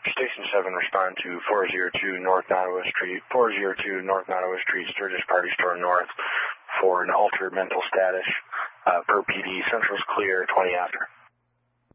Station 7, respond to 402 North Nottawa Street, 402 North Nottawa Street, Sturgis Party Store North, for an altered mental status. Per PD, Central's clear, 20 after.